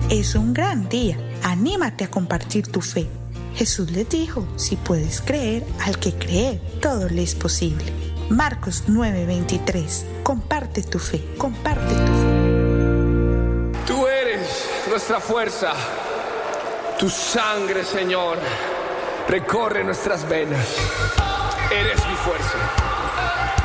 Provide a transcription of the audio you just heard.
Es un gran día. Anímate a compartir tu fe. Jesús les dijo, si puedes creer, al que cree, todo le es posible. Marcos 9:23. Comparte tu fe, comparte tu fe. Tú eres nuestra fuerza. Tu sangre, Señor, recorre nuestras venas. Eres mi fuerza.